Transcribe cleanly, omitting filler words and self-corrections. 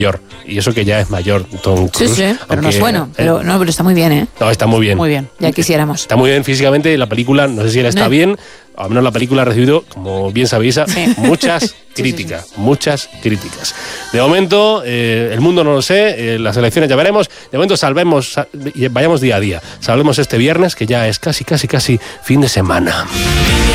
Y eso que ya es mayor, Tom Cruise. Sí, pero no es bueno. Pero está muy bien, ¿eh? No, está muy bien. Muy bien, ya quisiéramos. Está muy bien físicamente. La película, no sé si él está bien, al menos la película ha recibido, como bien sabéis, muchas críticas. Muchas críticas. De momento, el mundo no lo sé, las elecciones ya veremos. De momento vayamos día a día. Salvemos este viernes, que ya es casi fin de semana.